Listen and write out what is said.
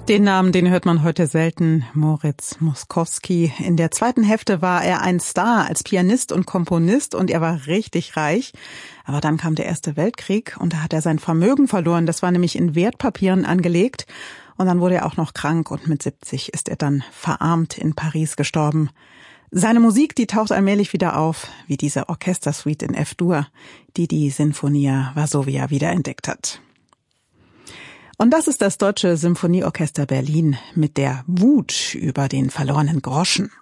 Den Namen, den hört man heute selten, Moritz Moszkowski. In der zweiten Hälfte war er ein Star als Pianist und Komponist und er war richtig reich. Aber dann kam der Erste Weltkrieg und da hat er sein Vermögen verloren. Das war nämlich in Wertpapieren angelegt. Und dann wurde er auch noch krank und mit 70 ist er dann verarmt in Paris gestorben. Seine Musik, die taucht allmählich wieder auf, wie diese Orchestersuite in F-Dur, die Sinfonia Varsovia wiederentdeckt hat. Und das ist das Deutsche Symphonieorchester Berlin mit der Wut über den verlorenen Groschen.